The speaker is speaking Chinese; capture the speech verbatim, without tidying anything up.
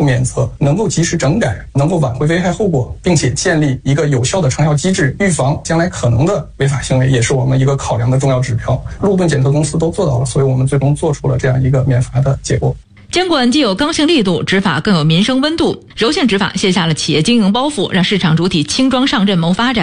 出免责，能够及时整改，能够挽回危害后果，并且建立一个有效的成效机制，预防将来可能的违法行为，也是我们一个考量的重要指标。路盾检测公司都做到了，所以我们最终做出了这样一个免罚的结果。 监管既有刚性力度，执法更有民生温度。柔性执法卸下了企业经营包袱，让市场主体轻装上阵谋发展。